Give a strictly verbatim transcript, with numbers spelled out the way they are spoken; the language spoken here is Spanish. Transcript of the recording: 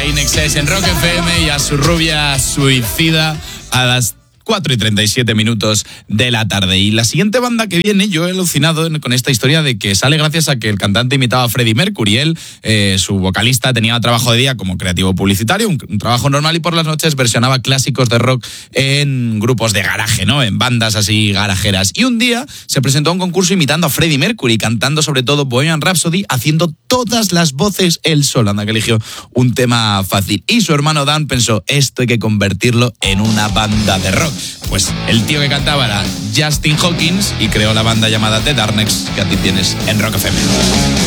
In Excess en Rock F M y a su rubia suicida a las cuatro y treinta y siete minutos de la tarde. Y la siguiente banda que viene, yo he alucinado con esta historia de que sale gracias a que el cantante imitaba a Freddie Mercury. Él, eh, su vocalista, tenía trabajo de día como creativo publicitario, un, un trabajo normal, y por las noches versionaba clásicos de rock en grupos de garaje, ¿no? En bandas así garajeras. Y un día se presentó a un concurso imitando a Freddie Mercury, cantando sobre todo Bohemian Rhapsody, haciendo todas las voces él solo. Anda que eligió un tema fácil. Y su hermano Dan pensó, esto hay que convertirlo en una banda de rock. Pues el tío que cantaba era Justin Hawkins y creó la banda llamada The Darkness, que a ti tienes en Rock F M.